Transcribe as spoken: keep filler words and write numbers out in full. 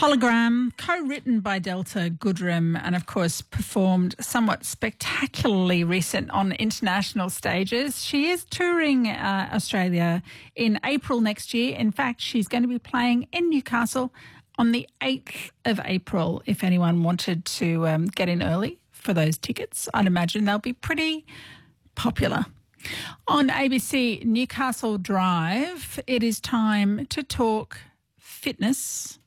Hologram, co-written by Delta Goodrem and, of course, performed somewhat spectacularly recent on international stages. She is touring uh, Australia in April next year. In fact, she's going to be playing in Newcastle on the eighth of April. If anyone wanted to um, get in early for those tickets, I'd imagine they'll be pretty popular. On A B C Newcastle Drive, it is time to talk fitness